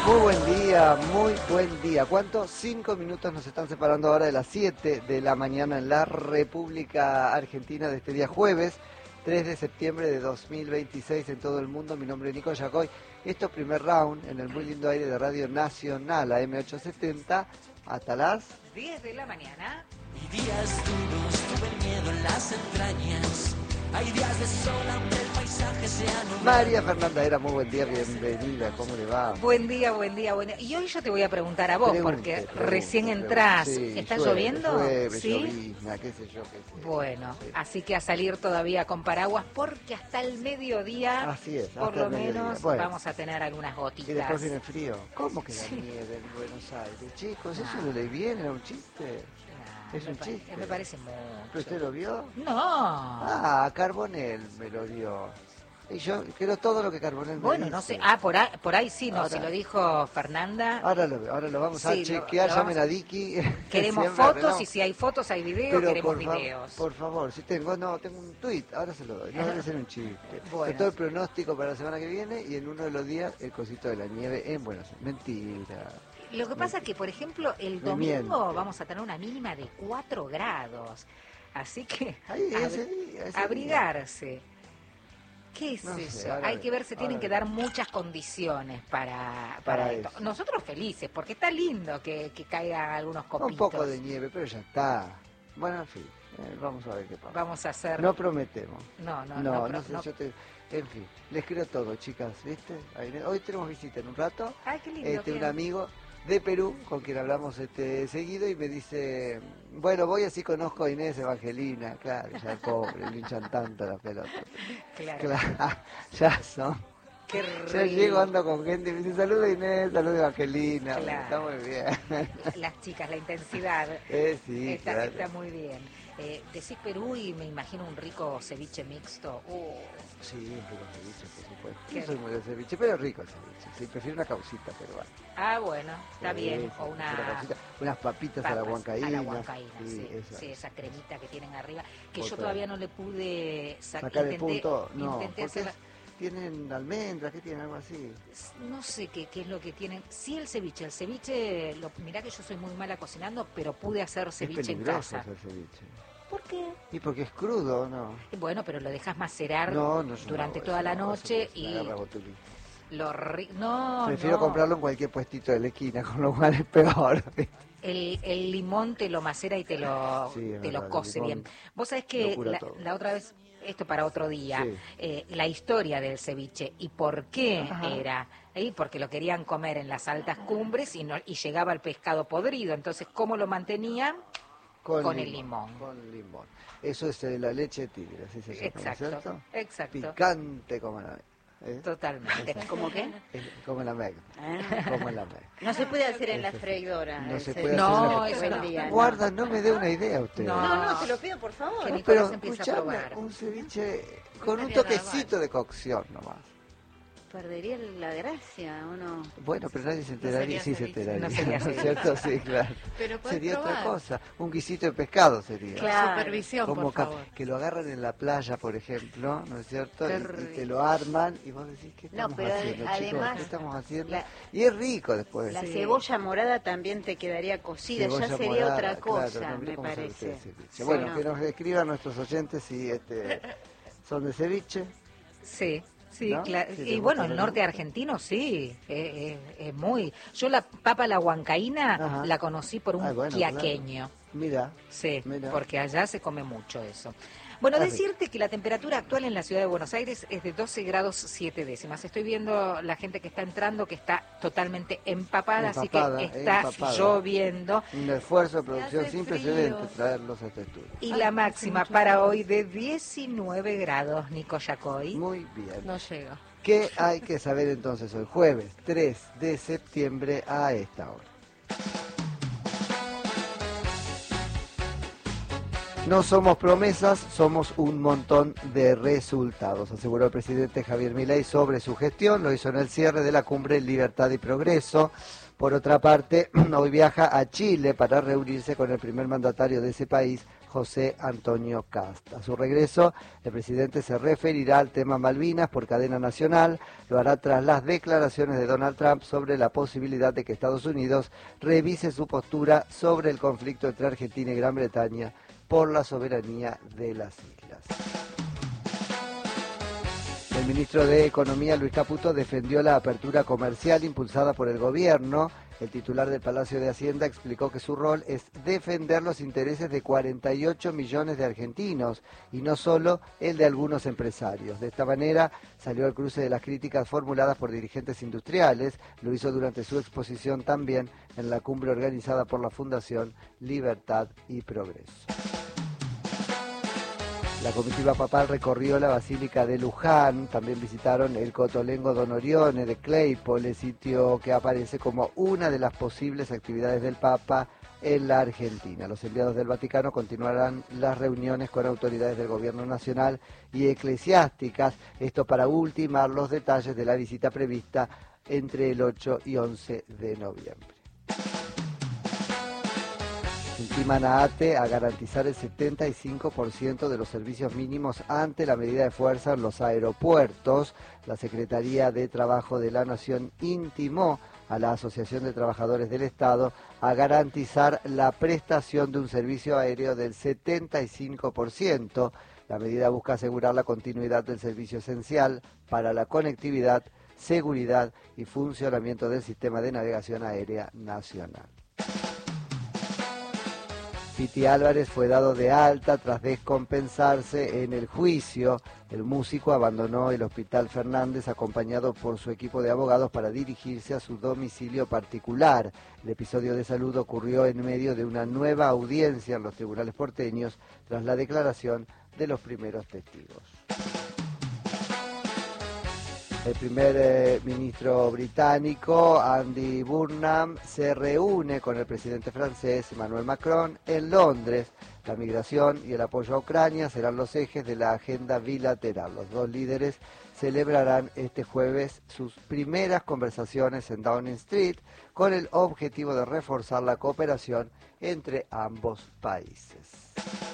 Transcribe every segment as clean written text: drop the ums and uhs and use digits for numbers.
Muy buen día, muy buen día. ¿Cuánto? 5 minutos nos están separando ahora de las 7 de la mañana en la República Argentina de este día jueves, 3 de septiembre de 2026 en todo el mundo. Mi nombre es Nico Yacoy. Esto es primer round en el muy lindo aire de Radio Nacional, AM870, hasta las 10 de la mañana. Y días duros, tuve el miedo en las entrañas. Hay días de sol, aunque el paisaje sea nublado. María Fernanda Era, muy buen día, bienvenida, ¿cómo le va? Buen día, buen día, buen día. Y hoy yo te voy a preguntar a vos, porque recién entrás. Sí, ¿Está llueve, lloviendo? Llueve, ¿Sí? llovizna, qué sé yo, qué sé. Bueno, Sí. así que a salir todavía con paraguas, porque hasta el mediodía, Así es, por hasta lo el mediodía. menos, Bueno. vamos a tener algunas Y después gotitas. viene el frío. ¿Cómo que la Sí. nieve en Buenos Aires? Chicos, ¿eso No. no le viene? ¿Era un chiste? No, Es un chiste. me parece ¿Pero mucho. usted lo vio? No. Ah, Carbonell me lo dio. Y yo quiero todo lo que Carbonell me Bueno, dice. no sé. Por ahí sí, no. Ahora- Si lo dijo Fernanda. Ahora lo vamos a Sí, chequear, lo llamen vamos- a Dicky. Queremos Siempre fotos arreglamos. y si hay fotos hay videos, Pero queremos por videos. por favor, si tengo un tuit, ahora se lo doy, no debe ser un chiste. Bueno. De todo el pronóstico para la semana que viene y en uno de los días el cosito de la nieve en Buenos Aires. Mentira. Lo que pasa es que, por ejemplo, el Me domingo miente. vamos a tener una mínima de 4 grados. Así que Ahí, ese día, ese abrigarse. ¿Qué es No sé, eso? ahora Hay ve, que ver, se tienen ahora que ve. dar muchas condiciones para Para esto. eso. Nosotros felices, porque está lindo que caigan algunos copitos. Un poco de nieve, pero ya está. Bueno, en fin, vamos a ver qué pasa. Vamos a hacer... No prometemos. No, No pero- sé, en fin, les creo todo, chicas, ¿viste? Hoy tenemos visita en un rato. Ay, qué lindo. Un ¿quién? amigo de Perú con quien hablamos seguido y me dice, bueno, voy así conozco a Inés Evangelina, claro, ya pobre, le hinchan tanto las pelotas. Claro. Claro, ya son. Qué Yo rico. llego, ando con gente y me dice, saluda Inés, saluda Evangelina, Claro. está muy bien. Las chicas, la intensidad. Sí, Está, claro. está muy bien. Decís Perú y me imagino un rico ceviche mixto. Sí, un rico ceviche, por supuesto. Qué No soy muy de ceviche, pero rico el ceviche. Sí, prefiero una causita peruana. Ah, bueno, está Sí, bien. sí, O una una... causita, unas papitas a la papas huancaína. A la huancaína, sí, esa. sí, esa cremita que tienen arriba, que Por yo todo. todavía no le pude Sacar el punto, no, intenté porque hacer, tienen almendras, ¿qué tienen? Algo así. no sé qué es lo que tienen. Sí, el ceviche, mirá que yo soy muy mala cocinando, pero pude hacer ceviche Es en peligroso casa. hacer ceviche. ¿Por qué? Y porque es crudo, ¿no? Bueno, pero lo dejas macerar No, yo durante no hago toda eso, la no, noche eso me y agarra botulín. No, Prefiero no. comprarlo en cualquier puestito de la esquina, con lo cual es peor. El limón te lo macera y te lo, Sí, es te lo verdad, el cose limón bien. Vos sabés que lo cura todo. la otra vez, esto para otro día, Sí. la historia del ceviche y por qué Ajá. era, porque lo querían comer en las altas cumbres y llegaba el pescado podrido. Entonces, ¿cómo lo mantenían? Con el limón. Con limón. Eso es la leche de tigre, así se llama, Exacto, ¿cierto? exacto. Picante como la Totalmente. ¿Cómo qué? como la Meg. Ah. Como la Meg. No se puede hacer en la Eso sí. freidora. No se ese- puede No, hacer eso en la- no. Buen día, Guarda, no me dé una idea usted. No. te lo pido por favor. Que No, Nicolás pero empieza a escuchame, probar. un ceviche con un estaría toquecito de cocción nomás. Perdería la gracia, ¿o no? Bueno, pero nadie se enteraría. sería Sí se ceviche. enteraría, No sería ¿no es ceviche. cierto? Sí, claro. Pero puedes Sería otra probar. cosa. Un guisito de pescado sería. Claro. Supervisión, Como por favor. que lo agarran en la playa, por ejemplo, ¿no es cierto? Qué Y rico. te lo arman y vos decís, ¿qué No, estamos pero haciendo, chicos? además, ¿Qué estamos haciendo? la- Y es rico después. La Sí. cebolla morada también te quedaría cocida, Cebolla ya sería morada, otra claro, cosa, no, mire me cómo se parece. hace ceviche. Sí, Bueno, ¿no? que nos escriban nuestros oyentes si son de ceviche. Sí, sí, ¿No? claro. Sí, Y les bueno, gusta el la norte lengua. argentino sí, es muy... Yo la papa la huancaína Ajá. la conocí por un Ah, bueno, quiaqueño. Mira, Sí, Mira. porque allá se come mucho eso. Bueno, Ah, decirte que la temperatura actual en la ciudad de Buenos Aires es de 12 grados 7 décimas. Estoy viendo la gente que está entrando que está totalmente empapada, Empapada, así que está empapada. lloviendo. un esfuerzo de producción hace sin frío. precedentes traerlos a este estudio. Y Ay, la hace máxima mucho para calor. hoy de 19 grados, Nico Yacoy. Muy bien. No llega. ¿Qué hay que saber entonces hoy, jueves 3 de septiembre a esta hora? No somos promesas, somos un montón de resultados, aseguró el presidente Javier Milei sobre su gestión. Lo hizo en el cierre de la cumbre Libertad y Progreso. Por otra parte, hoy viaja a Chile para reunirse con el primer mandatario de ese país, José Antonio Cast. A su regreso, el presidente se referirá al tema Malvinas por cadena nacional, lo hará tras las declaraciones de Donald Trump sobre la posibilidad de que Estados Unidos revise su postura sobre el conflicto entre Argentina y Gran Bretaña por la soberanía de las islas. El ministro de Economía, Luis Caputo, defendió la apertura comercial impulsada por el gobierno. El titular del Palacio de Hacienda explicó que su rol es defender los intereses de 48 millones de argentinos y no solo el de algunos empresarios. De esta manera salió al cruce de las críticas formuladas por dirigentes industriales. Lo hizo durante su exposición también en la cumbre organizada por la Fundación Libertad y Progreso. La comitiva papal recorrió la Basílica de Luján, también visitaron el Cotolengo Don Orione de Claypole, sitio que aparece como una de las posibles actividades del Papa en la Argentina. Los enviados del Vaticano continuarán las reuniones con autoridades del gobierno nacional y eclesiásticas, esto para ultimar los detalles de la visita prevista entre el 8 y 11 de noviembre. Intiman a ATE a garantizar el 75% de los servicios mínimos ante la medida de fuerza en los aeropuertos. La Secretaría de Trabajo de la Nación intimó a la Asociación de Trabajadores del Estado a garantizar la prestación de un servicio aéreo del 75%. La medida busca asegurar la continuidad del servicio esencial para la conectividad, seguridad y funcionamiento del sistema de navegación aérea nacional. Piti Álvarez fue dado de alta tras descompensarse en el juicio. El músico abandonó el Hospital Fernández acompañado por su equipo de abogados para dirigirse a su domicilio particular. El episodio de salud ocurrió en medio de una nueva audiencia en los tribunales porteños tras la declaración de los primeros testigos. El primer ministro británico, Andy Burnham, se reúne con el presidente francés, Emmanuel Macron, en Londres. La migración y el apoyo a Ucrania serán los ejes de la agenda bilateral. Los dos líderes celebrarán este jueves sus primeras conversaciones en Downing Street con el objetivo de reforzar la cooperación entre ambos países.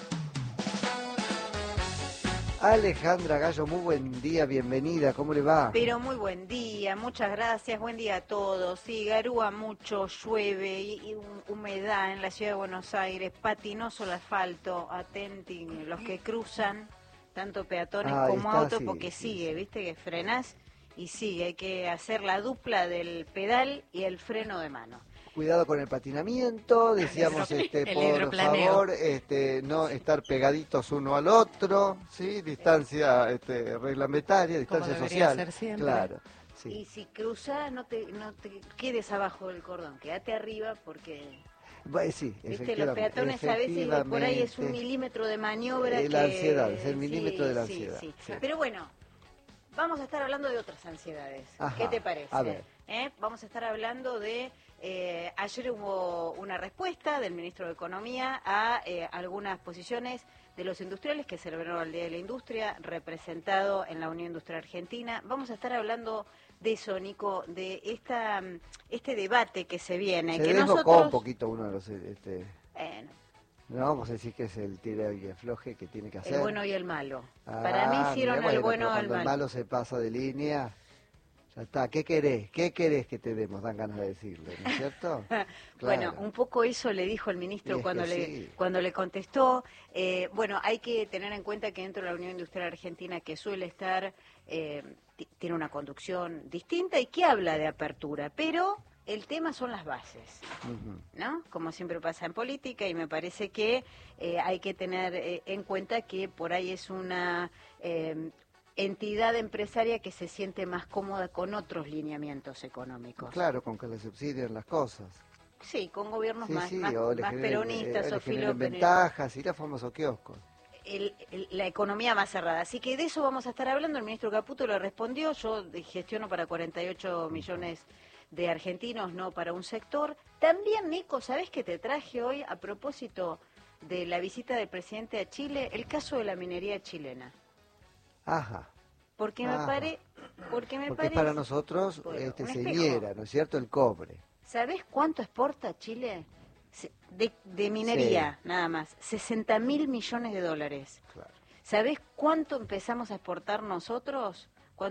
Alejandra Gallo, muy buen día, bienvenida, ¿cómo le va? Pero muy buen día, muchas gracias, buen día a todos. Sí, garúa mucho, llueve y humedad en la ciudad de Buenos Aires, patinoso el asfalto, atenten los que cruzan, tanto peatones como autos, porque sigue, viste que frenás y sigue, hay que hacer la dupla del pedal y el freno de mano. Cuidado con el patinamiento, decíamos por favor, no estar pegaditos uno al otro, sí, distancia reglamentaria, distancia social, ser siempre. Claro. Sí. Y si cruzás, no te quedes abajo del cordón, quédate arriba porque... Sí, viste, los peatones a veces por ahí es un milímetro de maniobra. La ansiedad, es el milímetro de la ansiedad. Sí. Sí. Pero bueno, vamos a estar hablando de otras ansiedades. Ajá, ¿Qué te parece? a ver. Vamos a estar hablando de... ayer hubo una respuesta del ministro de Economía a algunas posiciones de los industriales que celebraron el Día de la Industria, representado en la Unión Industrial Argentina. Vamos a estar hablando de eso, Nico, de este debate que se viene. Se que desbocó nosotros... un poquito uno de los... No, vamos a decir que es el tira y afloje que tiene que hacer. El bueno y el malo. Para mí hicieron el bueno o el cuando malo. el malo se pasa de línea, ya está. ¿Qué querés? ¿Qué querés que te demos? Dan ganas de decirle, ¿no es cierto? Bueno, Claro. un poco eso le dijo el ministro Y es cuando que sí. cuando le contestó. Bueno, hay que tener en cuenta que dentro de la Unión Industrial Argentina, que suele estar, tiene una conducción distinta y que habla de apertura, pero el tema son las bases, ¿no? Como siempre pasa en política, y me parece que hay que tener en cuenta que por ahí es una entidad empresaria que se siente más cómoda con otros lineamientos económicos. Claro, con que le subsidien las cosas. Sí, con gobiernos Sí, más, sí, más, o le más generen, peronistas le o generen filo ventajas, ir a famosos kioscos. la economía más cerrada. Así que de eso vamos a estar hablando. El ministro Caputo le respondió: yo gestiono para 48 millones de argentinos, no para un sector. También, Nico, ¿sabés qué te traje hoy a propósito de la visita del presidente a Chile? El caso de la minería chilena. Ajá. Porque me Porque parece... para nosotros Bueno, un se espejo. hiera, ¿no es cierto? El cobre. ¿Sabés cuánto exporta Chile? de minería, nada más, 60.000 millones de dólares. Claro, ¿Sabés cuánto empezamos a exportar nosotros?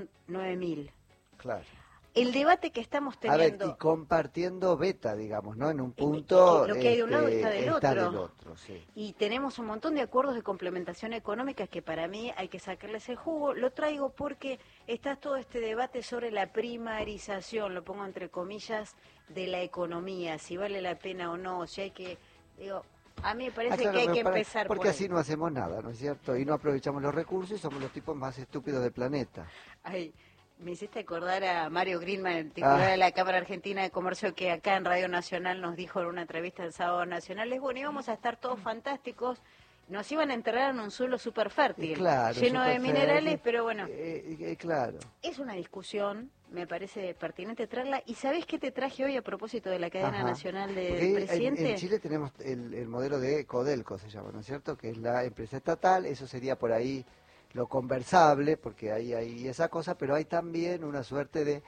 9.000. claro. El debate que estamos A ver, teniendo... y compartiendo beta, digamos, ¿no? En un punto lo que hay de un lado está del está otro. del otro, sí. Y tenemos un montón de acuerdos de complementación económica que para mí hay que sacarles el jugo. Lo traigo porque está todo este debate sobre la primarización, lo pongo entre comillas, de la economía, si vale la pena o no, si hay que... Digo, a mí me parece Claro, que hay pero que empezar por porque ahí. así no hacemos nada, ¿no es cierto? Y no aprovechamos los recursos y somos los tipos más estúpidos del planeta. Ay, me hiciste acordar a Mario Greenman, el titular de la Cámara Argentina de Comercio, que acá en Radio Nacional nos dijo en una entrevista el Sábado Nacional, es bueno, íbamos a estar todos fantásticos, nos iban a enterrar en un suelo súper fértil, Claro, lleno de súper minerales, fértil. pero bueno, Claro. es una discusión, me parece pertinente traerla. ¿Y sabés qué te traje hoy a propósito de la cadena Ajá. nacional del Porque presidente? en Chile tenemos el modelo de Codelco, se llama, ¿no es cierto? Que es la empresa estatal, eso sería por ahí lo conversable, porque hay esa cosa, pero hay también una suerte de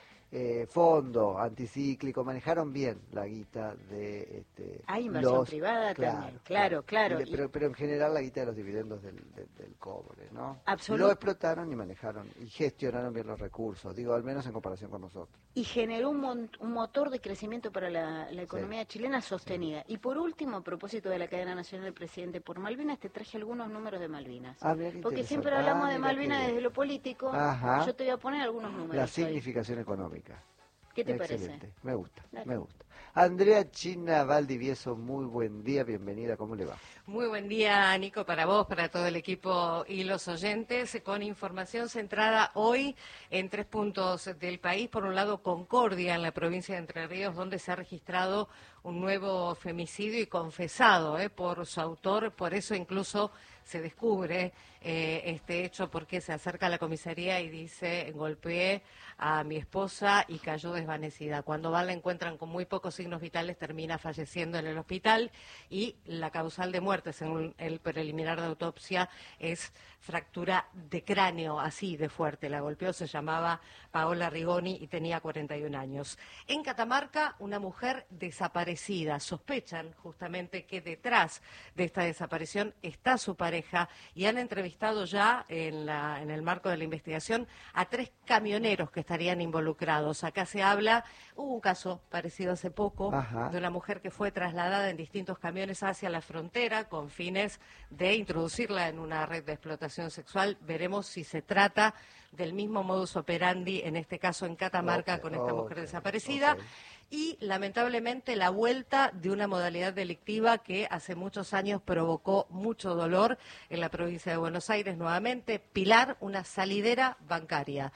fondo anticíclico, manejaron bien la guita de... Hay inversión los, privada también, claro. Pero en general la guita de los dividendos del cobre, ¿no? Absolut- Lo explotaron y manejaron y gestionaron bien los recursos, digo, al menos en comparación con nosotros. Y generó un motor de crecimiento para la economía chilena sostenida. Y por último, a propósito de la cadena nacional del presidente por Malvinas, te traje algunos números de Malvinas. Ah, mira qué Porque interesante. siempre hablamos de Mira Malvinas qué bien. desde lo político. Ajá. Yo te voy a poner algunos números. La ahí. significación económica. ¿Qué te Excelente. parece? Me gusta, Dale. me gusta. Andrea China Valdivieso, muy buen día, bienvenida, ¿cómo le va? Muy buen día, Nico, para vos, para todo el equipo y los oyentes, con información centrada hoy en 3 puntos del país. Por un lado, Concordia, en la provincia de Entre Ríos, donde se ha registrado un nuevo femicidio y confesado por su autor, por eso incluso se descubre este hecho, porque se acerca a la comisaría y dice: golpeé a mi esposa y cayó desvanecida. Cuando van la encuentran con muy pocos signos vitales, termina falleciendo en el hospital, y la causal de muerte, según el preliminar de autopsia, es fractura de cráneo, así de fuerte. La golpeó, se llamaba Paola Rigoni y tenía 41 años. En Catamarca, una mujer desaparecida. Sospechan justamente que detrás de esta desaparición está su pareja, y han entrevistado ya en el marco de la investigación a 3 camioneros que estarían involucrados. Acá se habla, hubo un caso parecido hace poco, Ajá. de una mujer que fue trasladada en distintos camiones hacia la frontera con fines de introducirla en una red de explotación sexual. Veremos si se trata del mismo modus operandi, en este caso en Catamarca, con esta mujer desaparecida. Y lamentablemente la vuelta de una modalidad delictiva que hace muchos años provocó mucho dolor en la provincia de Buenos Aires. Nuevamente, Pilar, una salidera bancaria.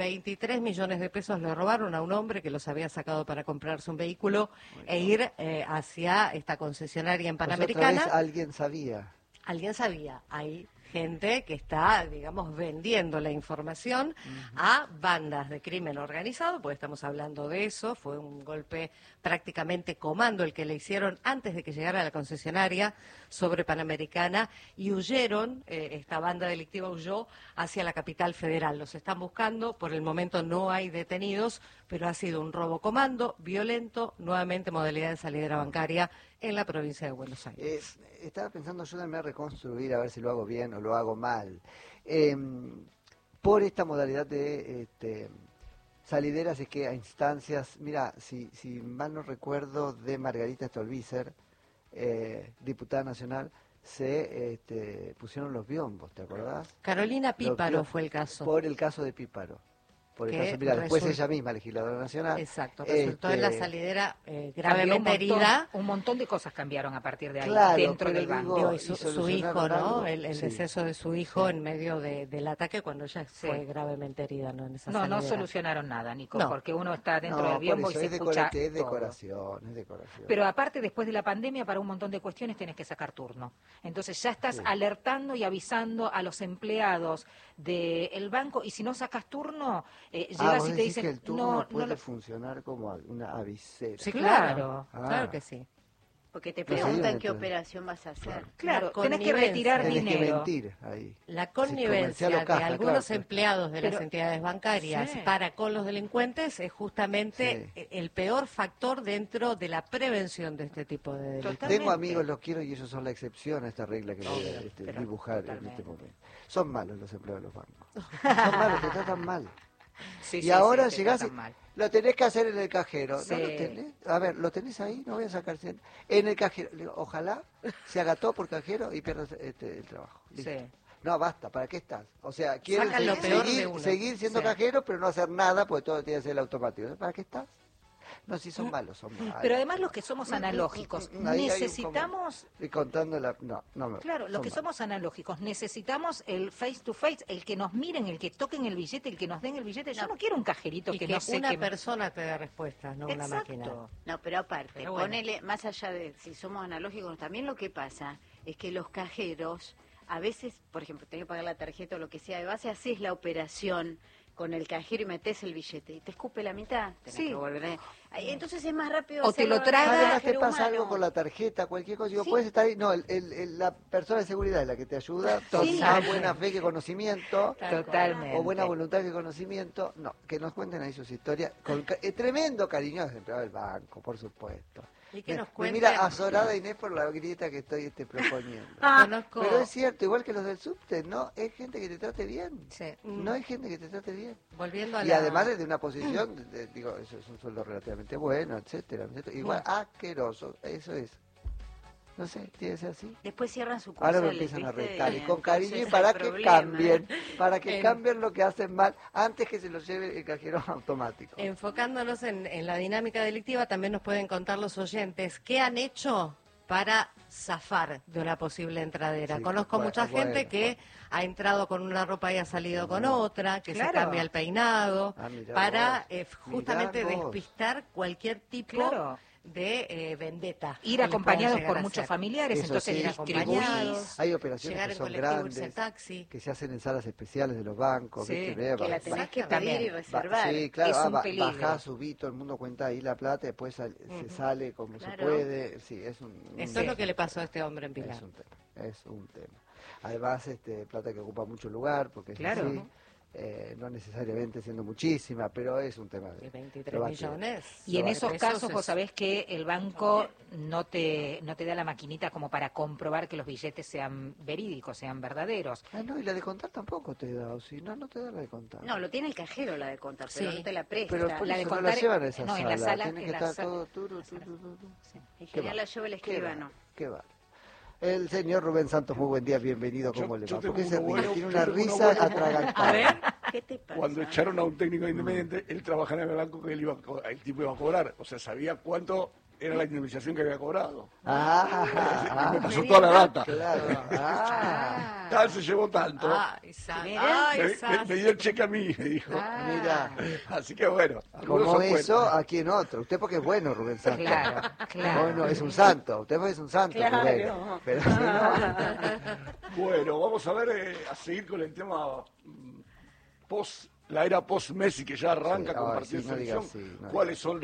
23 millones de pesos le robaron a un hombre que los había sacado para comprarse un vehículo e ir hacia esta concesionaria en Pues Panamericana. otra vez alguien sabía. Alguien sabía, hay gente que está, digamos, vendiendo la información a bandas de crimen organizado, porque estamos hablando de eso. Fue un golpe prácticamente comando el que le hicieron antes de que llegara a la concesionaria sobre Panamericana, y huyeron, esta banda delictiva huyó hacia la capital federal. Los están buscando, por el momento no hay detenidos, pero ha sido un robo comando, violento, nuevamente modalidad de salidera bancaria en la provincia de Buenos Aires. Estaba pensando, ayúdame a reconstruir, a ver si lo hago bien o lo hago mal. Por esta modalidad de salideras, es que a instancias, mira, si mal no recuerdo, de Margarita Stolbizer, diputada nacional, se pusieron los biombos, ¿te acordás? Carolina Píparo Los- fue el caso. Por el caso de Píparo. Por el Que caso, mira, después resulta- ella misma, legisladora nacional. Exacto, resultó en la salidera gravemente Cambió herida. un montón de cosas cambiaron a partir de ahí, Claro, dentro pero del banco. digo, Y ¿y su solucionaron hijo, ¿no? algo? El Sí. deceso de su hijo Sí. en medio del ataque, cuando ella fue gravemente herida, ¿no? En esa No salidera. solucionaron nada, Nico, No. porque uno está dentro No, del por biombo y eso, se es escucha es todo. decoración, es decoración. Pero aparte, después de la pandemia, para un montón de cuestiones tienes que sacar turno. Entonces ya estás alertando y avisando a los empleados del banco, y si no sacas turno, llegas vos y te decís dicen, que el turno no puede lo... funcionar como una avisera. Sí, Claro. claro que sí. Porque te No se preguntan iban qué entonces. operación vas a hacer. Claro, La tenés que connivencia. retirar Tenés que dinero. mentir ahí. La Sí, connivencia comercial o de caja, algunos claro. empleados de las Pero- entidades bancarias Sí. para con los delincuentes es justamente el peor factor dentro de la prevención de este tipo de delitos. Totalmente. Tengo amigos, los quiero y ellos son la excepción a esta regla que voy a pero dibujar en totalmente. este momento. Son malos los empleados de los bancos. Son malos, te tratan mal. Sí, Y sí, ahora sí, te llegás y tratan mal. lo tenés que hacer en el cajero. Sí. ¿No lo tenés? A ver, ¿lo tenés ahí? No voy a sacar 100. En el cajero. Le digo, ojalá se haga todo por cajero y pierdas el trabajo. Listo. Sí. No, basta, ¿para qué estás? O sea, quieren Sacan lo peor de seguir, uno. seguir siendo Sí. cajero, pero no hacer nada, porque todo tiene que ser el automático. ¿Para qué estás? No, si son malos, son malos. Pero además los que somos analógicos, Ahí hay un necesitamos... Y contando la... No me... Claro, los son que malos. somos analógicos, necesitamos el face to face, el que nos miren, el que toquen el billete, el que nos den el billete. Yo no quiero un cajerito Y que que no sé una qué... persona te dé respuestas, no una Exacto. máquina. No, pero aparte, Pero bueno. ponele, más allá de si somos analógicos, también lo que pasa es que los cajeros, a veces, por ejemplo, tenés que pagar la tarjeta o lo que sea, de base haces la operación con el cajero y metes el billete y te escupe la mitad. Tenés Sí. que volver entonces es más rápido O te lo hacerlo traga- en el Además te cajero pasa humano. algo con la tarjeta, cualquier cosa. Digo, Sí. puedes estar ahí. No, la persona de seguridad es la que te ayuda con Sí. más buena fe que conocimiento. Totalmente. O buena voluntad que conocimiento. No, que nos cuenten ahí sus historias. Con tremendo cariño de empleado del banco, por supuesto. Y que nos Me cuenten. mira azorada Inés por la grieta que estoy proponiendo. Conozco. Pero es cierto, igual que los del subte, ¿no? Es gente que te trate bien. Sí. No hay gente que te trate bien. Volviendo a Y la... además desde una posición, digo, eso es un sueldo relativamente bueno, etcétera, etcétera. Igual asqueroso, eso es. No sé, tiene que ser así. Después cierran su Ahora me sucursales, empiezan a ¿viste? retar y con cariño y entonces para hay que problema. cambien, para que En- cambien lo que hacen mal antes que se lo lleve el cajero automático. Enfocándonos en la dinámica delictiva, también nos pueden contar los oyentes qué han hecho para zafar de una posible entradera. Sí, Conozco bueno, mucha gente bueno, que ha entrado con una ropa y ha salido con otra, que se Claro. cambia el peinado, Ah, mirá para vos, justamente mirá vos. despistar cualquier tipo Claro. de vendetta. Ir que les puedan acompañados llegar por a muchos hacer. familiares, Eso entonces sí, ir distribuís. acompañados, Hay operaciones llegar que en son colectivo, irse en grandes, taxi. que se hacen en salas especiales de los bancos. Sí, ¿viste? Que la tenés que pedir y reservar. Sí, claro, Es un peligro. bajás, subís, todo el mundo cuenta ahí la plata, después se sale como se Claro. puede. Sí, es un Esto es lo que le pasó a este hombre en Pilar. Es un tema, es un tema. Además, plata que ocupa mucho lugar, porque es Claro. así, no necesariamente siendo muchísima, pero es un tema Y de 23 lo va a quedar. millones. Y en de esos pesos casos vos es- sabés que el banco no te da la maquinita como para comprobar que los billetes sean verídicos, sean verdaderos. Ah, no, y la de contar tampoco te da, o si no, no te da la de contar. No, lo tiene el cajero la de contar, pero Sí. no te la presta. pero por la de eso no contar- la llevan a esa no, en sala, la sala- tiene que en la estar sala- todo Sí. En Qué general va, la lleva el qué escribano. va, qué va. El señor Rubén Santos, muy buen día, bienvenido, Yo- ¿cómo le yo va? tengo ¿Por qué se uno ríe? bueno, Tiene yo una tengo uno risa bueno. atragantada. A ver. ¿Qué te pasa? Cuando echaron a un técnico independiente, él trabajaba en el banco que el tipo iba a cobrar. O sea, sabía cuánto era la indemnización que había cobrado. Ah, Y me pasó toda la data. claro. Ah, Tal se llevó tanto. Ay, Mirá. ay, Me dio el cheque a mí, me dijo. mira. Así que bueno. algunos Como son eso, buenos. aquí en otro. Usted porque es bueno, Rubén Santos. Claro, claro. Bueno, es un santo. Usted porque es un santo, Claro. Rubén. Pero si no... Bueno, vamos a ver, a seguir con el tema la era post-Messi, que ya arranca Sí, con ay, partido sí, de no digas selección. sí, no ¿Cuáles son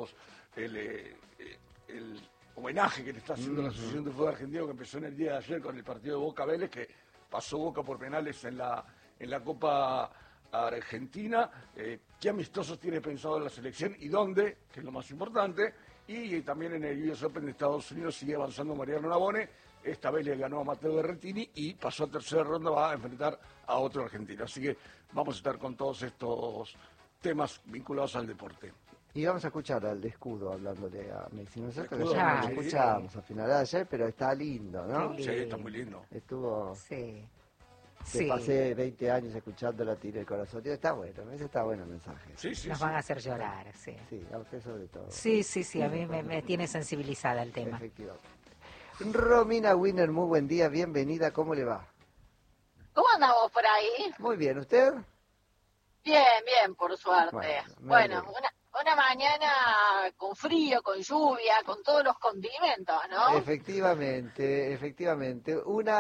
el homenaje que le está haciendo la Asociación de Fútbol Argentino, que empezó en el día de ayer con el partido de Boca Vélez, que pasó Boca por penales en la Copa Argentina? ¿Qué amistosos tiene pensado la selección y dónde? Que es lo más importante. Y también en el US Open de Estados Unidos sigue avanzando Mariano Navone. Esta vez le ganó a Mateo Berrettini y pasó a tercera ronda, va a enfrentar a otro argentino. Así que vamos a estar con todos estos temas vinculados al deporte. Y vamos a escuchar al de Escudo hablándole a Messi. Nosotros Escudo, ya sí. lo escuchamos al final de ayer, pero está lindo, ¿no? Qué Sí, está muy lindo. Estuvo... Sí. Que Sí. pasé 20 años escuchando la tira del corazón. Digo, está bueno, ese está bueno el mensaje. Sí, sí, Nos sí. van a hacer llorar, sí. Sí, a usted sobre todo. Sí, sí, sí, a mí me tiene sensibilizada el tema. Efectivamente. Romina Winner, muy buen día, bienvenida, ¿cómo le va? ¿Cómo andamos por ahí? Muy bien, ¿usted? Bien, bien, por suerte. Bueno, me Bueno, alegro. una mañana con frío, con lluvia, con todos los condimentos, ¿no? Efectivamente, efectivamente. Una